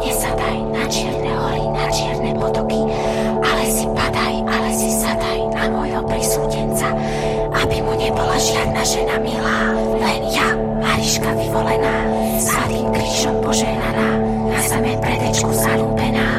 Nesadaj na čierne hory, na čierne potoky, ale si sadaj na môjho prísúdenca, aby mu nebola žiadna žena milá, len ja, Mariška vyvolená.